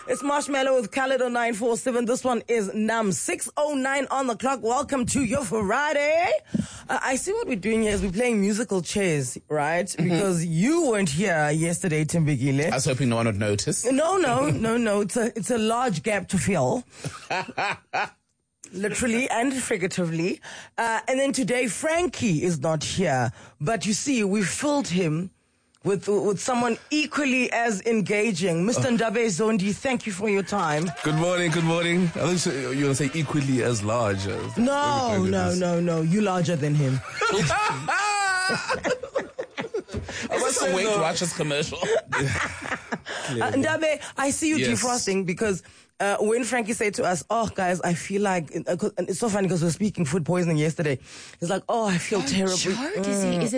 It's Marshmallow with Khaled on 947. This one is Nam 6:09 on the clock. Welcome to your Friday. I see what we're doing here is we're playing musical chairs, right? Mm-hmm. Because you weren't here yesterday, Timbekile. I was hoping no one would notice. No. It's a large gap to fill. Literally and figuratively. And then today, Frankie is not here. But you see, we filled him with someone equally as engaging. Mr. Ndabe Zondi, thank you for your time. Good morning. I think you want to say equally as large. No. You larger than him. Is this a Weight Watchers commercial? Ndabe, I see you defrosting because when Frankie said to us, oh, guys, I feel like... and it's so funny because we were speaking food poisoning yesterday. He's like, oh, I feel terrible. Is it